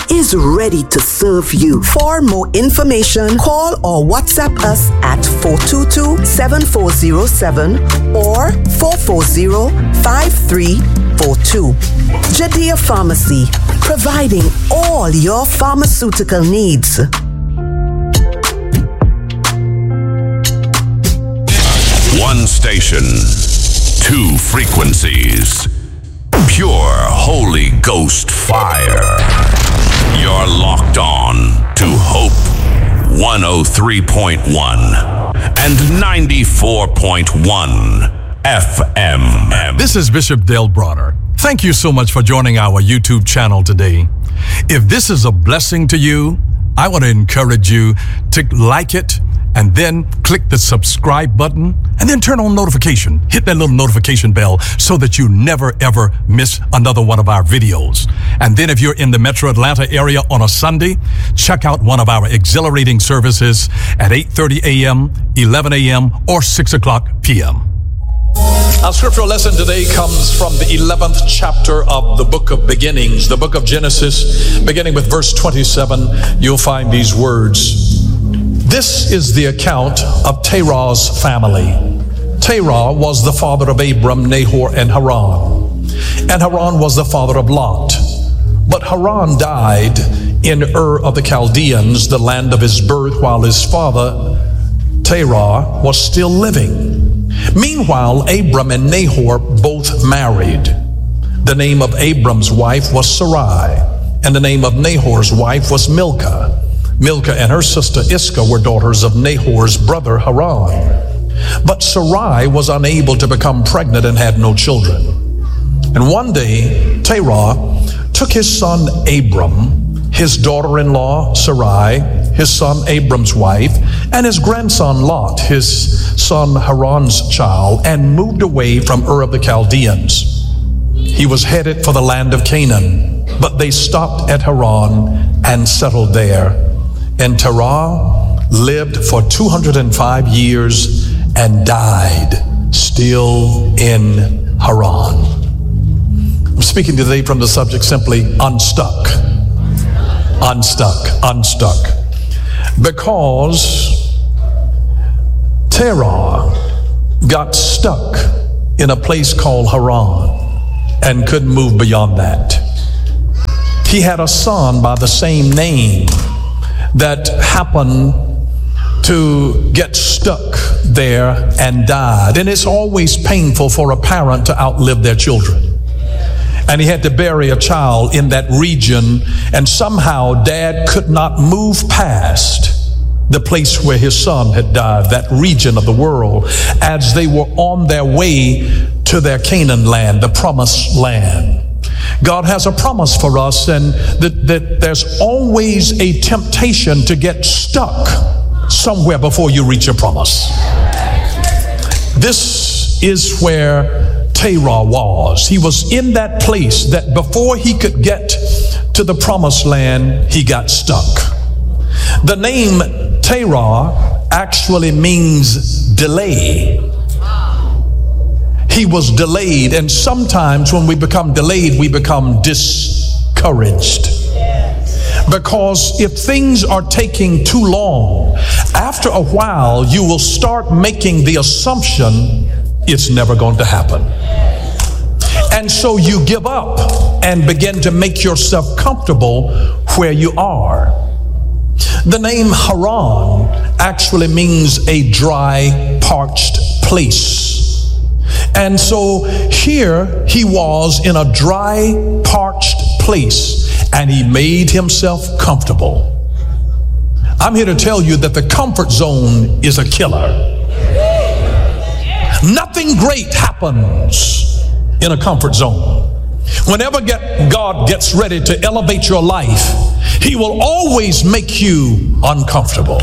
is ready to serve you. For more information, call or WhatsApp us at 422-7407 or 440-5342. Judea Pharmacy, providing all your pharmaceutical needs. One station, two frequencies. Pure Holy Ghost fire. You're locked on to Hope 103.1 and 94.1 FM. This is Bishop Dale Bronner. Thank you so much for joining our YouTube channel today. If this is a blessing to you, I want to encourage you to like it and then click the subscribe button and then turn on notification. Hit that little notification bell so that you never ever miss another one of our videos. And then if you're in the Metro Atlanta area on a Sunday, check out one of our exhilarating services at 8:30 a.m., 11 a.m., or 6 o'clock p.m. Our scriptural lesson today comes from the 11th chapter of the book of beginnings, the book of Genesis, beginning with verse 27. You'll find these words. This is the account of Terah's family. Terah was the father of Abram, Nahor, and Haran. And Haran was the father of Lot. But Haran died in Ur of the Chaldeans, the land of his birth, while his father Terah was still living. Meanwhile, Abram and Nahor both married. The name of Abram's wife was Sarai, and the name of Nahor's wife was Milcah. Milcah and her sister Iscah were daughters of Nahor's brother Haran. But Sarai was unable to become pregnant and had no children. And one day, Terah took his son Abram, his daughter-in-law Sarai, his son Abram's wife, and his grandson Lot, his son Haran's child, and moved away from Ur of the Chaldeans. He was headed for the land of Canaan, but they stopped at Haran and settled there. And Terah lived for 205 years and died still in Haran. I'm speaking today from the subject simply unstuck. Unstuck, unstuck. Because Terah got stuck in a place called Haran and couldn't move beyond that. He had a son by the same name that happened to get stuck there and died. And it's always painful for a parent to outlive their children. And he had to bury a child in that region, and somehow dad could not move past the place where his son had died, that region of the world, as they were on their way to their Canaan land, the promised land. God has a promise for us, and that there's always a temptation to get stuck somewhere before you reach your promise. This is where Terah was. He was in that place that before he could get to the promised land, he got stuck. The name Terah actually means delay. He was delayed, and sometimes when we become delayed, we become discouraged. Because if things are taking too long, after a while, you will start making the assumption it's never going to happen. And so you give up and begin to make yourself comfortable where you are. The name Haran actually means a dry, parched place. And so here he was in a dry, parched place, and he made himself comfortable. I'm here to tell you that the comfort zone is a killer. Nothing great happens in a comfort zone. Whenever God gets ready to elevate your life, he will always make you uncomfortable.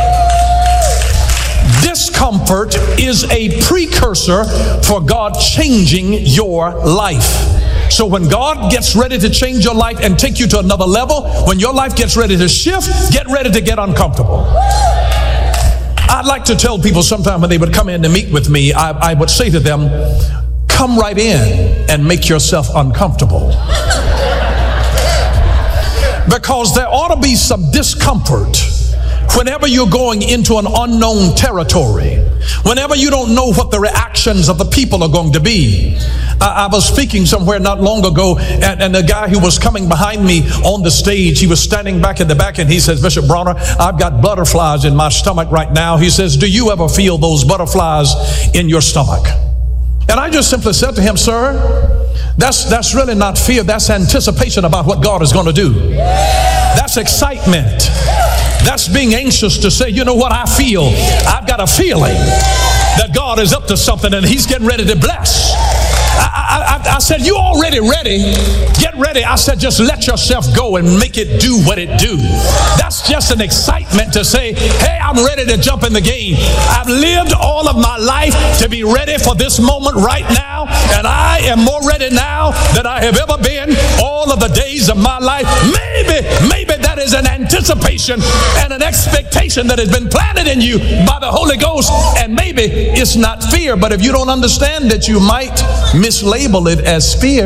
Discomfort is a precursor for God changing your life. So when God gets ready to change your life and take you to another level, when your life gets ready to shift, get ready to get uncomfortable. I'd like to tell people sometime when they would come in to meet with me, I would say to them, come right in and make yourself uncomfortable. Because there ought to be some discomfort whenever you're going into an unknown territory, whenever you don't know what the reactions of the people are going to be. I was speaking somewhere not long ago, and the guy who was coming behind me on the stage, he was standing back in the back, and he says, Bishop Bronner, I've got butterflies in my stomach right now. He says, do you ever feel those butterflies in your stomach? And I just simply said to him, sir, that's really not fear. That's anticipation about what God is going to do. That's excitement. That's being anxious to say, you know what I feel? I've got a feeling that God is up to something and he's getting ready to bless. I said, you already ready? Get ready. I said, just let yourself go and make it do what it do. That's just an excitement to say, hey, I'm ready to jump in the game. I've lived all of my life to be ready for this moment right now, and I am more ready now than I have ever been all of the days of my life. Maybe that is an anticipation and an expectation that has been planted in you by the Holy Ghost, and maybe it's not fear, but if you don't understand that, you might mislabel it as fear.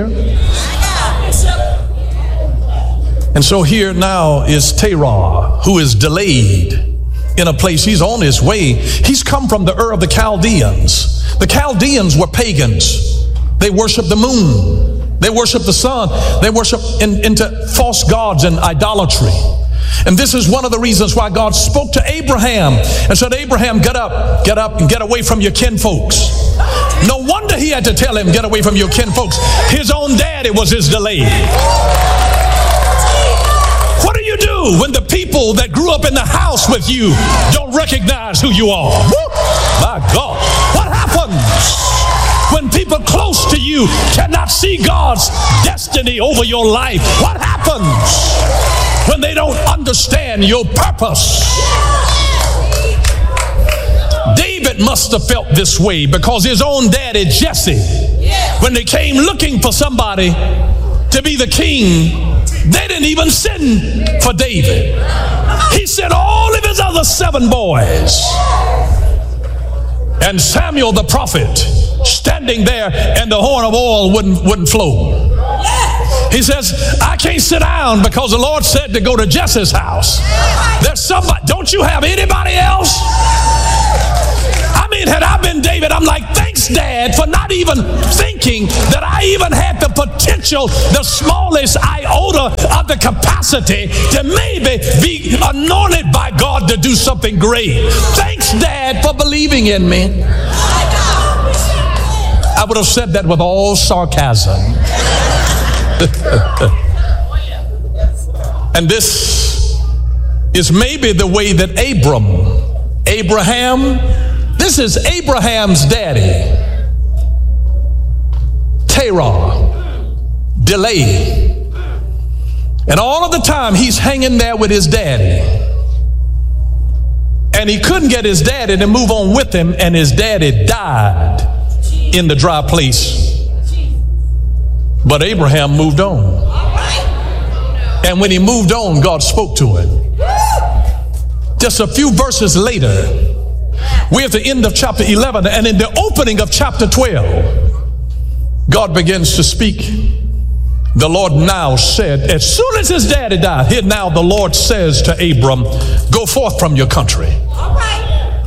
And so here now is Terah, who is delayed in a place. He's on his way. He's come from the Ur of the Chaldeans. The Chaldeans were pagans. They worshiped the moon. They worshiped the sun. They worshiped into false gods and idolatry. And this is one of the reasons why God spoke to Abraham and said, Abraham, get up and get away from your kinfolks. No wonder he had to tell him, get away from your kinfolks. His own daddy was his delay. What do you do when the people that grew up in the house with you don't recognize who you are? Woo! My God, what happens when people close to you cannot see God's destiny over your life? What happens when they don't understand your purpose? David must have felt this way because his own daddy, Jesse, when they came looking for somebody to be the king, they didn't even send for David. He sent all of his other 7 boys. And Samuel the prophet standing there, and the horn of oil wouldn't flow. He says, I can't sit down because the Lord said to go to Jesse's house. There's somebody. Don't you have anybody else? I mean, had I been David, I'm like, thanks, Dad, for not even thinking that I even had the potential, the smallest iota of the capacity to maybe be anointed by God to do something great. Thanks, Dad, for believing in me. I would have said that with all sarcasm. And this is maybe the way that Abraham, this is Abraham's daddy, Terah, delay. And all of the time he's hanging there with his daddy. And he couldn't get his daddy to move on with him, and his daddy died in the dry place. But Abraham moved on. And when he moved on, God spoke to him. Just a few verses later, we're at the end of chapter 11, and in the opening of chapter 12, God begins to speak. The Lord now said, as soon as his daddy died, here now the Lord says to Abram, go forth from your country. All right.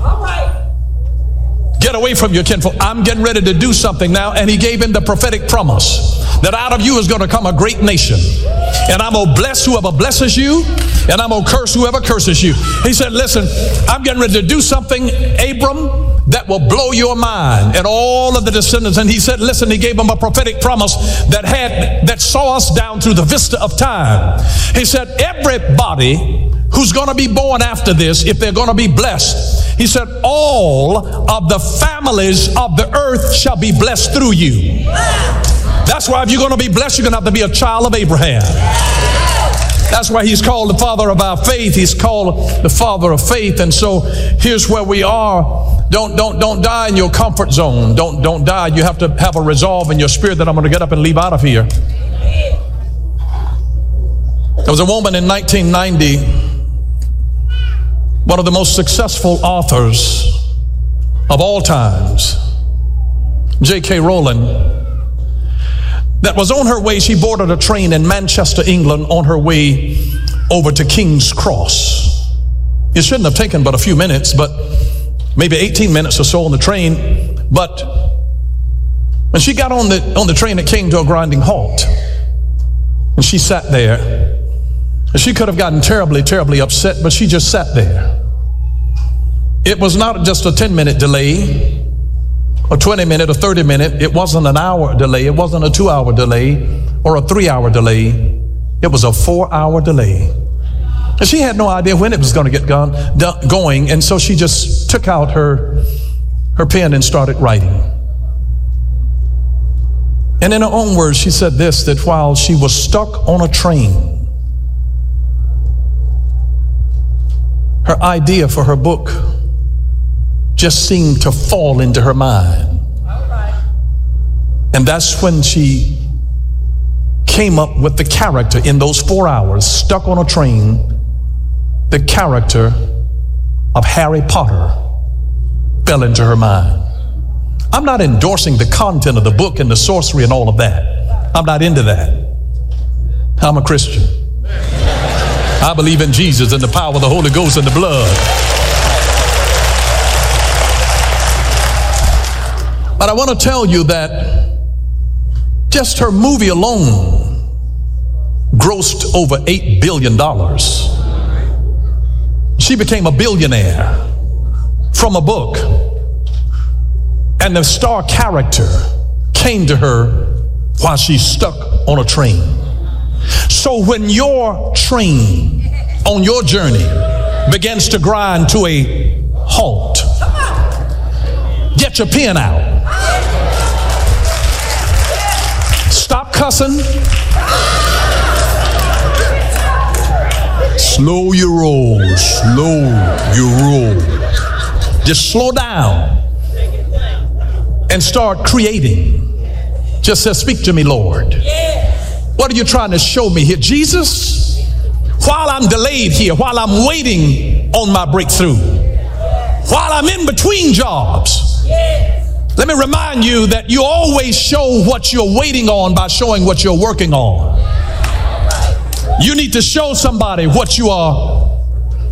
Get away from your kinfolk. I'm getting ready to do something now. And he gave him the prophetic promise that out of you is going to come a great nation. And I'm going to bless whoever blesses you, and I'm going to curse whoever curses you. He said, listen, I'm getting ready to do something, Abram, that will blow your mind and all of the descendants. And he said, listen, he gave him a prophetic promise that saw us down through the vista of time. He said, everybody who's going to be born after this, if they're going to be blessed, he said, all of the families of the earth shall be blessed through you. That's why if you're going to be blessed, you're going to have to be a child of Abraham. That's why he's called the father of our faith. He's called the father of faith. And so here's where we are. Don't die in your comfort zone. Don't die. You have to have a resolve in your spirit that I'm going to get up and leave out of here. There was a woman in 1990, one of the most successful authors of all times, J.K. Rowling. that was on her way. She boarded a train in Manchester, England, on her way over to King's Cross. It shouldn't have taken but a few minutes, but maybe 18 minutes or so on the train. But when she got on the train, it came to a grinding halt. And she sat there. And she could have gotten terribly, terribly upset, but she just sat there. It was not just a 10-minute delay, a 20-minute, or 30-minute. It wasn't an hour delay. It wasn't a 2-hour delay or a 3-hour delay. It was a 4-hour delay. And she had no idea when it was going to get going. And so she just took out her pen and started writing. And in her own words, she said this, that while she was stuck on a train, her idea for her book just seemed to fall into her mind. And that's when she came up with the character in those 4 hours, stuck on a train, the character of Harry Potter fell into her mind. I'm not endorsing the content of the book and the sorcery and all of that. I'm not into that. I'm a Christian. I believe in Jesus and the power of the Holy Ghost and the blood. But I want to tell you that just her movie alone grossed over $8 billion. She became a billionaire from a book. And the star character came to her while she's stuck on a train. So when your train on your journey begins to grind to a halt, get your pen out. Stop cussing. Slow your roll. Slow your roll. Just slow down and start creating. Just say, speak to me, Lord. What are you trying to show me here? Jesus, while I'm delayed here, while I'm waiting on my breakthrough, while I'm in between jobs, let me remind you that you always show what you're waiting on by showing what you're working on. You need to show somebody what you are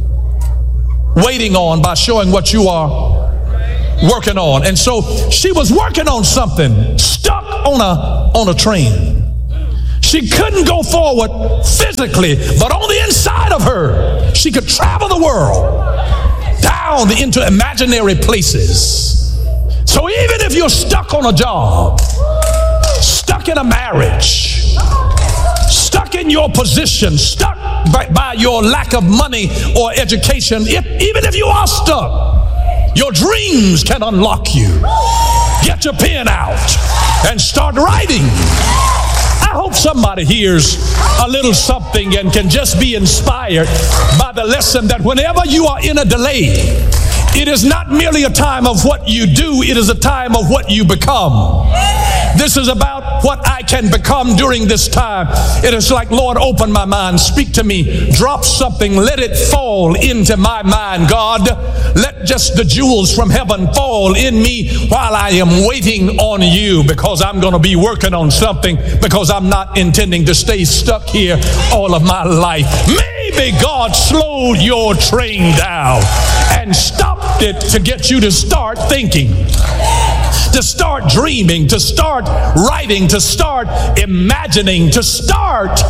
waiting on by showing what you are working on. And so she was working on something, stuck on a train. She couldn't go forward physically, but on the inside of her, she could travel the world down into imaginary places. So even if you're stuck on a job, stuck in a marriage, stuck in your position, stuck by your lack of money or education, even if you are stuck, your dreams can unlock you. Get your pen out and start writing. I hope somebody hears a little something and can just be inspired by the lesson that whenever you are in a delay, it is not merely a time of what you do, it is a time of what you become. This is about what I can become during this time. It is like, Lord, open my mind, speak to me, drop something, let it fall into my mind, God. Let just the jewels from heaven fall in me while I am waiting on you, because I'm going to be working on something, because I'm not intending to stay stuck here all of my life. Maybe God slowed your train down and stopped it to get you to start thinking, to start dreaming, to start writing, to start imagining, to start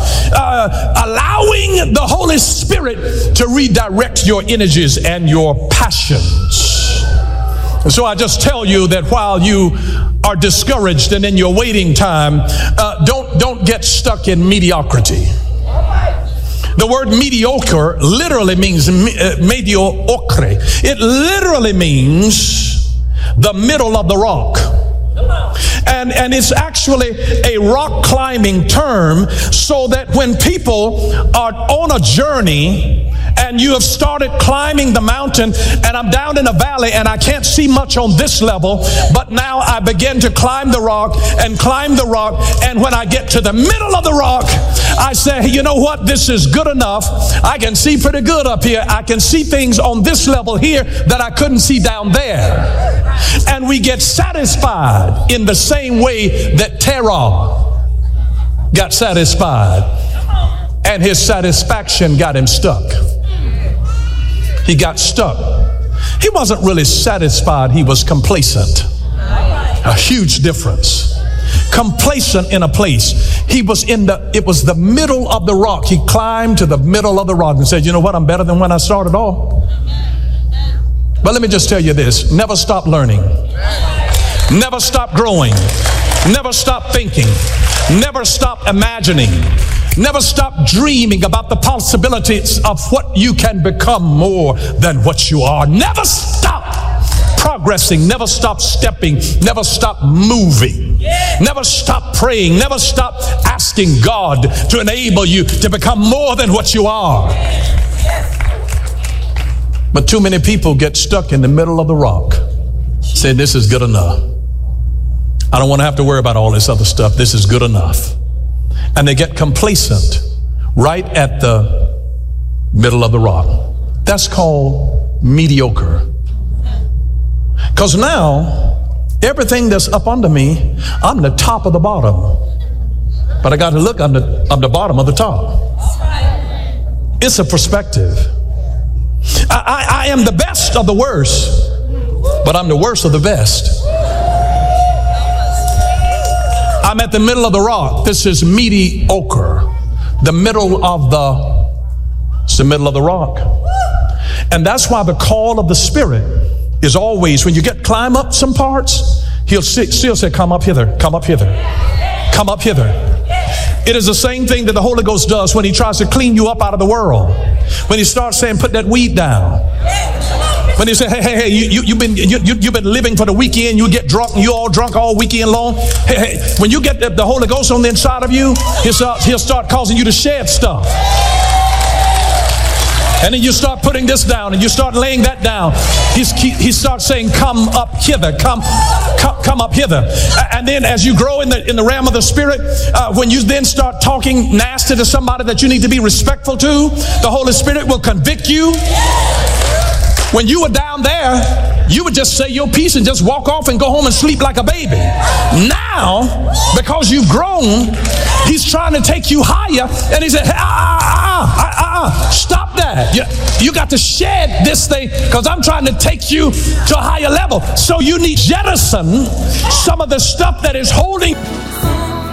allowing the Holy Spirit to redirect your energies and your passions. And so I just tell you that while you are discouraged and in your waiting time, don't get stuck in mediocrity. The word mediocre literally means mediocre. It literally means the middle of the rock. And it's actually a rock climbing term, so that when people are on a journey and you have started climbing the mountain, and I'm down in a valley and I can't see much on this level, but now I begin to climb the rock and climb the rock, and when I get to the middle of the rock, I say, you know what, this is good enough. I can see pretty good up here. I can see things on this level here that I couldn't see down there. And we get satisfied in the same way that Terah got satisfied, and his satisfaction got him stuck. He got stuck. He wasn't really satisfied, he was complacent. A huge difference. Complacent in a place. It was the middle of the rock. He climbed to the middle of the rock and said, you know what, I'm better than when I started off. But let me just tell you this, never stop learning. Never stop growing. Never stop thinking. Never stop imagining. Never stop dreaming about the possibilities of what you can become more than what you are. Never stop progressing. Never stop stepping. Never stop moving. Never stop praying. Never stop asking God to enable you to become more than what you are. But too many people get stuck in the middle of the rock, saying this is good enough. I don't want to have to worry about all this other stuff. This is good enough. And they get complacent right at the middle of the rock. That's called mediocre. Because now, everything that's up under me, I'm the top of the bottom. But I got to look on the bottom of the top. It's a perspective. I am the best of the worst, but I'm the worst of the best. I'm at the middle of the rock. This is mediocre. The middle of the rock. And that's why the call of the Spirit is always, when you climb up some parts, he'll still say, come up hither, come up hither, come up hither. It is the same thing that the Holy Ghost does when he tries to clean you up out of the world. When he starts saying, put that weed down. When he say, hey, you've been living for the weekend, you get drunk and you all drunk all weekend long. Hey, when you get the Holy Ghost on the inside of you, he'll start causing you to shed stuff. And then you start putting this down and you start laying that down. He starts saying, come up hither, come up hither. And then as you grow in the realm of the Spirit, when you then start talking nasty to somebody that you need to be respectful to, the Holy Spirit will convict you. When you were down there, you would just say your piece and just walk off and go home and sleep like a baby. Now, because you've grown, he's trying to take you higher, and he said, stop that. You got to shed this thing, because I'm trying to take you to a higher level. So you need to jettison some of the stuff that is holding